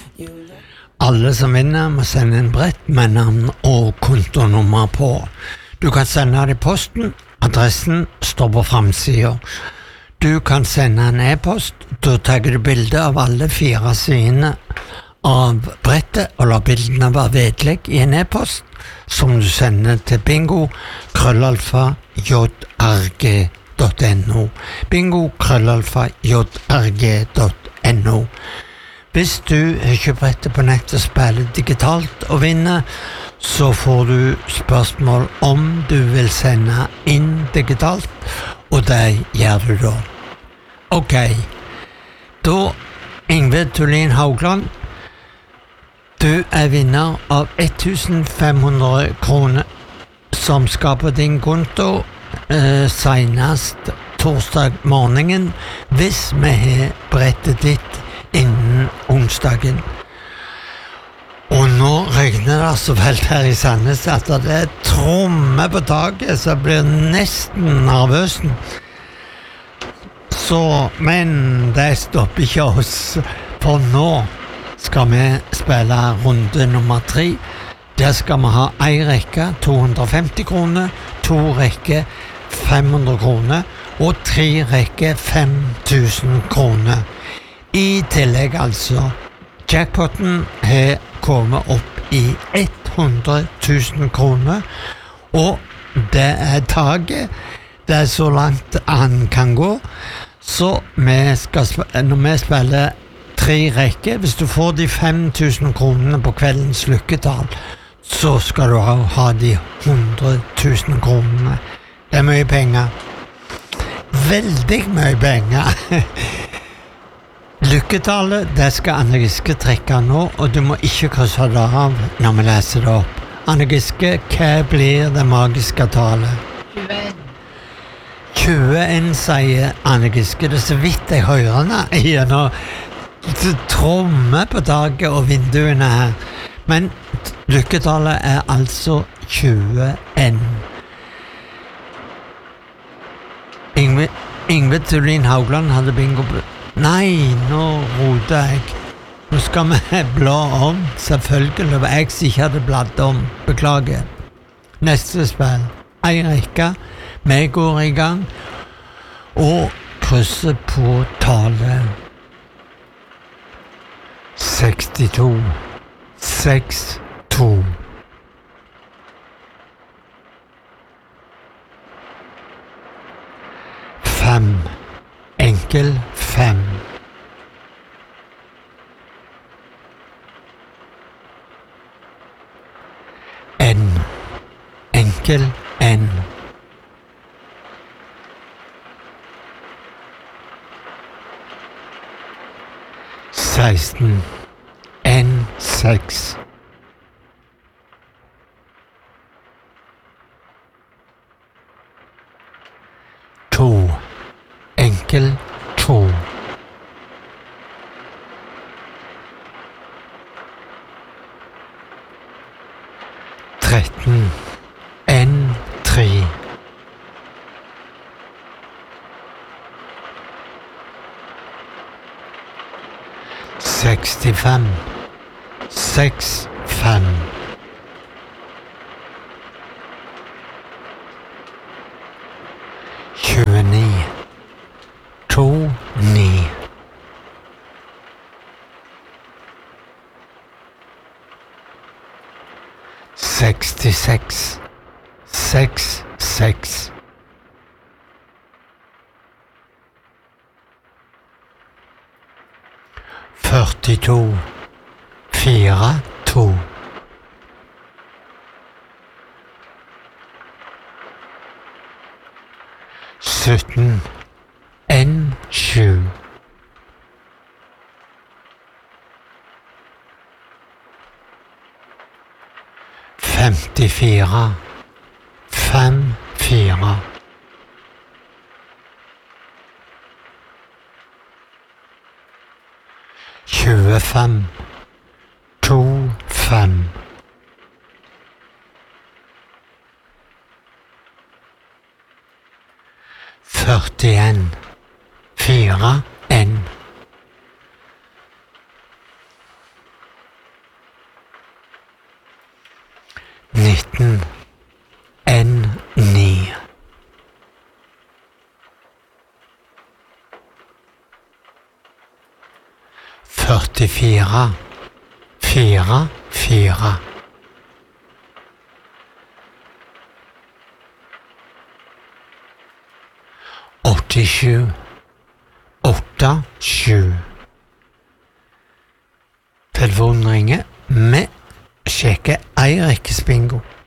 Alle som vinner må sende en brett med navn og kontonummer på. Du kan sende det i posten, adressen står på framsiden. Du kan sende en e-post, da tar du bilde av alle 4 sidene av brettet og la bildene være vedlegg i en e-post som du sender til bingo@jrg.no bingo@jrg.no. Hvis du kjøper brettet på nett og spiller digitalt og vinner, så får du spørsmål om du vil sende inn digitalt, og det gjør du da. Ok, da Ingvild Tullin Haugland, du er vinner av 1500 kroner som skal på din konto senest torsdag morgenen hvis vi har brettet ditt innen onsdagen. Og nå regner det så vel her i Sandnes at det er tromme på taket, så jeg blir nesten nervøs. Men det stopper ikke oss, for nå skal vi spille runde nummer 3. Der skal vi ha 1 rekke 250 kroner, 2 rekke 500 kroner og 3 rekke 5000 kroner. I tillegg altså, jackpotten har kommet opp i 100 000 kroner, og det er taget, det er så langt han kan gå, så når vi spiller 3 rekker, hvis du får de 5000 kronene på kveldens lykketall, så skal du ha de 100 000 kronene. Det er mye penger. Veldig mye penger. Lykketallet, det skal Anne Giske trekke nå, og du må ikke krysse det av når vi leser det opp. Anne Giske, hva blir det magiske tallet? 21, sier Anne Giske. Det er så vidt jeg hører henne gjennom tromme på taket og vinduene her. Men lykketallet er altså 21. Ingvild Tullin Haugland hadde bingo. Nei, nå roter jeg. Nå skal vi blå om, selvfølgelig, og jeg som ikke hadde bladd om. Beklager. Neste spill. 1 rekke. Vi går i gang og krysser på tallet 62. 62. 5. Enkel 5. 1. Enkel 1. 16. 6. 2. Enkel 2. 13. 3. 65. 6. 5. 29. 2. 9. 66. 6. 6. 42. 4. 2. 17. 7. 54. 5. 4. 25. 2. 5. 41. 4. 1. 19 N9. Førtifire, fire, fire. 87, 8, 7. Telefonen ringer. Vi sjekker Eiriks bingo.